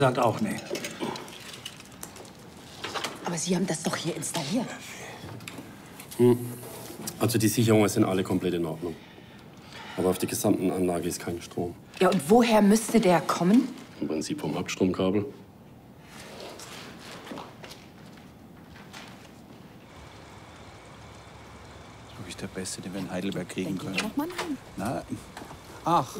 Sagt auch nee. Aber Sie haben das doch hier installiert. Also die Sicherungen sind alle komplett in Ordnung. Aber auf der gesamten Anlage ist kein Strom. Ja, und woher müsste der kommen? Im Prinzip vom Hauptstromkabel. Wirklich der Beste, den wir in Heidelberg kriegen können. Noch mal nein. Na, ach,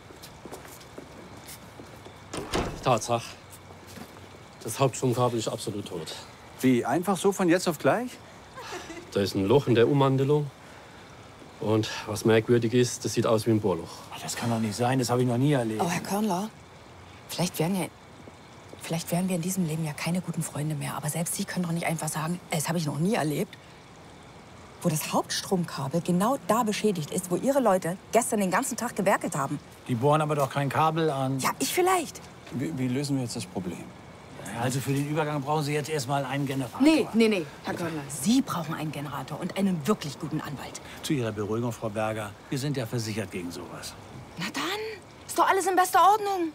Tatsache. Das Hauptstromkabel ist absolut tot. wie, einfach so von jetzt auf gleich? Da ist ein Loch in der Ummantelung. Und was merkwürdig ist, das sieht aus wie ein Bohrloch. Ach, das kann doch nicht sein, das habe ich noch nie erlebt. Oh, Herr Körnler, vielleicht wären wir in diesem Leben ja keine guten Freunde mehr. Aber selbst Sie können doch nicht einfach sagen, das habe ich noch nie erlebt. Wo das Hauptstromkabel genau da beschädigt ist, wo Ihre Leute gestern den ganzen Tag gewerkelt haben. Die bohren aber doch kein Kabel an. Ja, ich vielleicht. Wie lösen wir jetzt das Problem? Also für den Übergang brauchen Sie jetzt erstmal einen Generator. Nee, Herr Körnler. Sie brauchen einen Generator und einen wirklich guten Anwalt. Zu Ihrer Beruhigung, Frau Berger, wir sind ja versichert gegen sowas. Na dann, ist doch alles in bester Ordnung.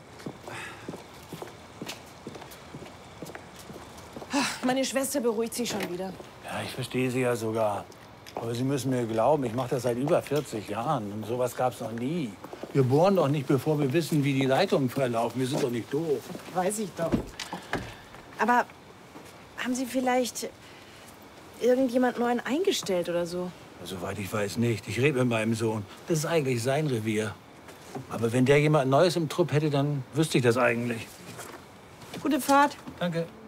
Meine Schwester beruhigt sich schon wieder. Ja, ich verstehe Sie ja sogar. Aber Sie müssen mir glauben, ich mache das seit über 40 Jahren. Und sowas gab's noch nie. Wir bohren doch nicht, bevor wir wissen, wie die Leitungen verlaufen. Wir sind doch nicht doof. Weiß ich doch. Aber haben Sie vielleicht irgendjemand Neuen eingestellt oder so? Soweit ich weiß nicht. Ich rede mit meinem Sohn. Das ist eigentlich sein Revier. Aber wenn der jemand Neues im Trupp hätte, dann wüsste ich das eigentlich. Gute Fahrt. Danke.